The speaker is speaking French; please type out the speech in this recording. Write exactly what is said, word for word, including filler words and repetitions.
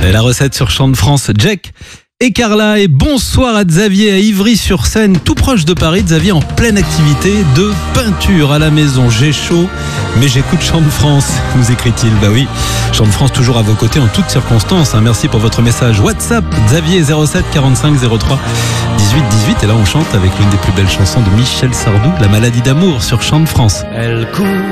Et la recette sur Chant de France, Jack et Carla. Et bonsoir à Xavier à Ivry-sur-Seine, tout proche de Paris. Xavier en pleine activité de peinture à la maison. J'ai chaud, mais j'écoute Chant de France, nous écrit-il. Bah oui, Chant de France toujours à vos côtés en toutes circonstances. Merci pour votre message WhatsApp, Xavier zéro sept quarante-cinq zéro trois dix-huit dix-huit. Et là on chante avec l'une des plus belles chansons de Michel Sardou, La maladie d'amour sur Chant de France. Elle court